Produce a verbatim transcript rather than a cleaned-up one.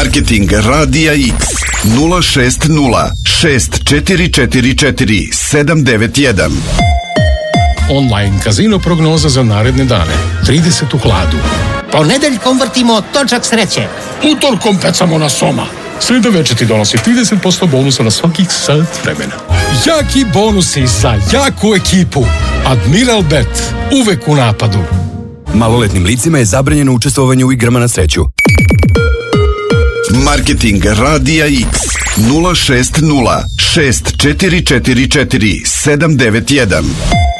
Marketing Radija X nula šest nula šest četiri četiri četiri sedam devet jedan. Online kazino prognoza za naredne dane. trideset u hladu. Ponedeljkom vrtimo točak sreće. Utorkom pecamo na soma. Sreda večer ti donosi trideset posto bonusa na svakih sat vremena. Jaki bonusi za jaku ekipu. Admiral Bet. Uvek u napadu. Maloletnim licima je zabranjeno učestvovanje u igrama na sreću. Marketing Radija X nula šest nula šest četiri četiri četiri sedam devet jedan.